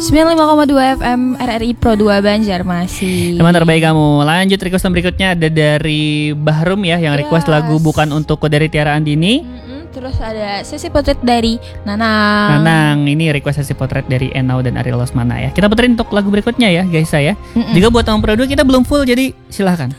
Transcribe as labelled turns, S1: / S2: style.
S1: 95,2 FM RRI Pro 2 Banjarmasin.
S2: Teman terbaik kamu. Lanjut requestan berikutnya ada dari Bahrum ya, yang request lagu Bukan Untukku dari Tiara Andini.
S1: Terus ada sesi potret dari Nanang.
S2: Nanang, ini request sesi potret dari Enau dan Ariel Losmana ya. Kita puterin untuk lagu berikutnya ya guys saya. Juga buat teman Pro 2 kita belum full, jadi silahkan.